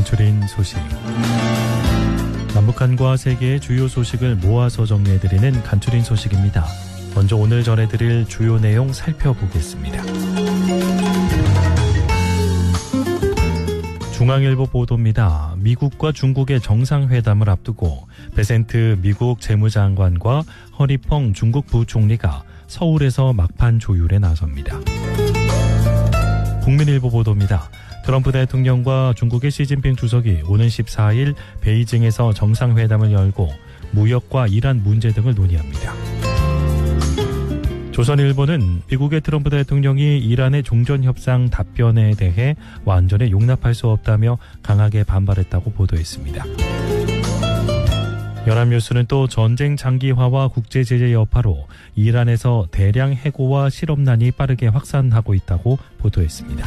간추린 소식. 남북한과 세계의 주요 소식을 모아서 정리해드리는 간추린 소식입니다. 먼저 오늘 전해드릴 주요 내용 살펴보겠습니다. 중앙일보 보도입니다. 미국과 중국의 정상회담을 앞두고 베센트 미국 재무장관과 허리펑 중국 부총리가 서울에서 막판 조율에 나섭니다. 국민일보 보도입니다. 트럼프 대통령과 중국의 시진핑 주석이 오는 14일 베이징에서 정상회담을 열고 무역과 이란 문제 등을 논의합니다. 조선일보는 미국의 트럼프 대통령이 이란의 종전협상 답변에 대해 완전히 용납할 수 없다며 강하게 반발했다고 보도했습니다. 연합뉴스는 또 전쟁 장기화와 국제제재 여파로 이란에서 대량 해고와 실업난이 빠르게 확산하고 있다고 보도했습니다.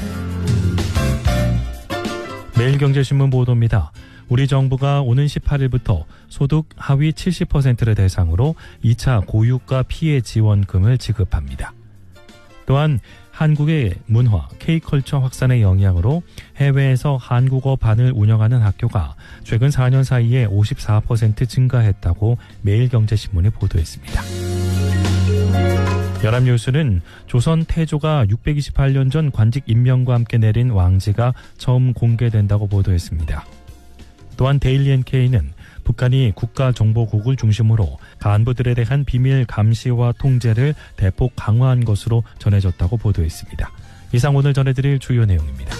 매일경제신문 보도입니다. 우리 정부가 오는 18일부터 소득 하위 70%를 대상으로 2차 고유가 피해 지원금을 지급합니다. 또한 한국의 문화, K컬처 확산의 영향으로 해외에서 한국어 반을 운영하는 학교가 최근 4년 사이에 54% 증가했다고 매일경제신문이 보도했습니다. 연합뉴스는 조선 태조가 628년 전 관직 임명과 함께 내린 왕지가 처음 공개된다고 보도했습니다. 또한 데일리 NK는 북한이 국가정보국을 중심으로 간부들에 대한 비밀 감시와 통제를 대폭 강화한 것으로 전해졌다고 보도했습니다. 이상 오늘 전해드릴 주요 내용입니다.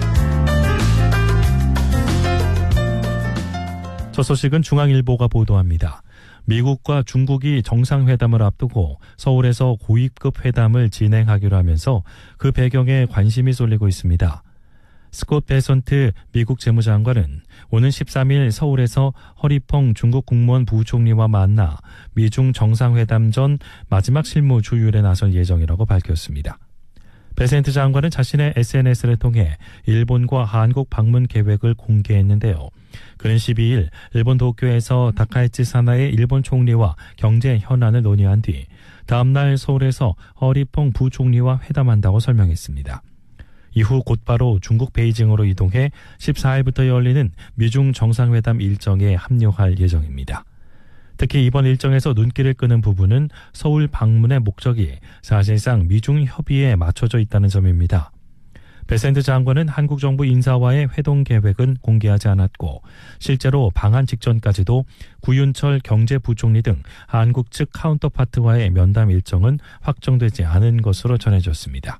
첫 소식은 중앙일보가 보도합니다. 미국과 중국이 정상회담을 앞두고 서울에서 고위급 회담을 진행하기로 하면서 그 배경에 관심이 쏠리고 있습니다. 스콧 베선트 미국 재무장관은 오는 13일 서울에서 허리펑 중국 국무원 부총리와 만나 미중 정상회담 전 마지막 실무 조율에 나설 예정이라고 밝혔습니다. 베센트 장관은 자신의 SNS를 통해 일본과 한국 방문 계획을 공개했는데요. 그는 12일 일본 도쿄에서 다카이치 사나의 일본 총리와 경제 현안을 논의한 뒤 다음날 서울에서 허리펑 부총리와 회담한다고 설명했습니다. 이후 곧바로 중국 베이징으로 이동해 14일부터 열리는 미중 정상회담 일정에 합류할 예정입니다. 특히 이번 일정에서 눈길을 끄는 부분은 서울 방문의 목적이 사실상 미중 협의에 맞춰져 있다는 점입니다. 베센트 장관은 한국 정부 인사와의 회동 계획은 공개하지 않았고 실제로 방한 직전까지도 구윤철 경제부총리 등 한국 측 카운터파트와의 면담 일정은 확정되지 않은 것으로 전해졌습니다.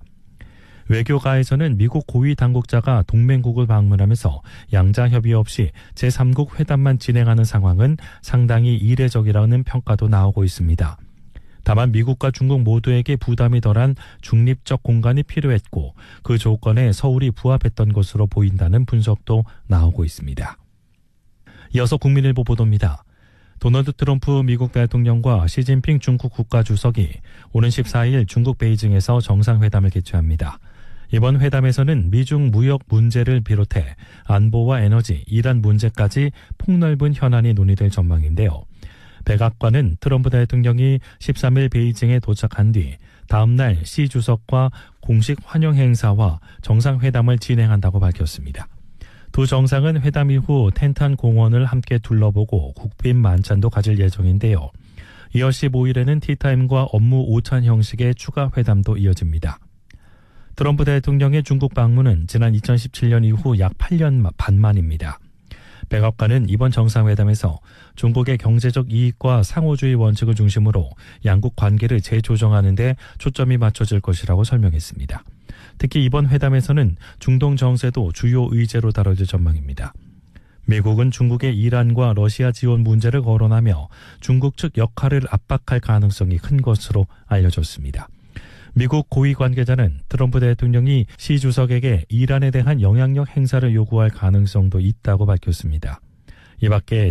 외교가에서는 미국 고위 당국자가 동맹국을 방문하면서 양자 협의 없이 제3국 회담만 진행하는 상황은 상당히 이례적이라는 평가도 나오고 있습니다. 다만 미국과 중국 모두에게 부담이 덜한 중립적 공간이 필요했고 그 조건에 서울이 부합했던 것으로 보인다는 분석도 나오고 있습니다. 이어서 국민일보 보도입니다. 도널드 트럼프 미국 대통령과 시진핑 중국 국가주석이 오는 14일 중국 베이징에서 정상회담을 개최합니다. 이번 회담에서는 미중 무역 문제를 비롯해 안보와 에너지, 이란 문제까지 폭넓은 현안이 논의될 전망인데요. 백악관은 트럼프 대통령이 13일 베이징에 도착한 뒤 다음날 시 주석과 공식 환영 행사와 정상회담을 진행한다고 밝혔습니다. 두 정상은 회담 이후 텐탄 공원을 함께 둘러보고 국빈 만찬도 가질 예정인데요. 이어 15일에는 티타임과 업무 오찬 형식의 추가 회담도 이어집니다. 트럼프 대통령의 중국 방문은 지난 2017년 이후 약 8년 반 만입니다. 백악관은 이번 정상회담에서 중국의 경제적 이익과 상호주의 원칙을 중심으로 양국 관계를 재조정하는 데 초점이 맞춰질 것이라고 설명했습니다. 특히 이번 회담에서는 중동 정세도 주요 의제로 다뤄질 전망입니다. 미국은 중국의 이란과 러시아 지원 문제를 거론하며 중국 측 역할을 압박할 가능성이 큰 것으로 알려졌습니다. 미국 고위 관계자는 트럼프 대통령이 시 주석에게 이란에 대한 영향력 행사를 요구할 가능성도 있다고 밝혔습니다. 이 밖에